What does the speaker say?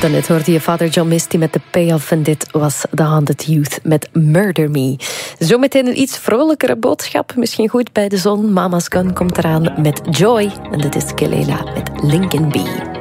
Daarnet hoorde je Father John Misty met de payoff en dit was The Haunted Youth met Murder Me. Zometeen een iets vrolijkere boodschap, misschien goed bij de zon. Mama's Gun komt eraan met Joy en dit is Kelela met Lincoln B.